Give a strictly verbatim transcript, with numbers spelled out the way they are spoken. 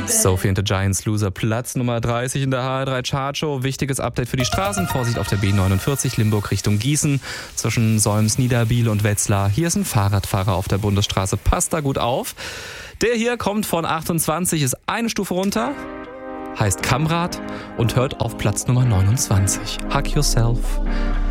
Sophie and the Giants Loser, Platz Nummer dreißig in der H R drei Chartshow. Wichtiges Update für die Straßen. Vorsicht auf der B neunundvierzig Limburg Richtung Gießen zwischen Solms, Niederbiel und Wetzlar. Hier ist ein Fahrradfahrer auf der Bundesstraße. Passt da gut auf. Der hier kommt von achtundzwanzig, ist eine Stufe runter, heißt Kamrad und hört auf Platz Nummer neunundzwanzig. Hug yourself.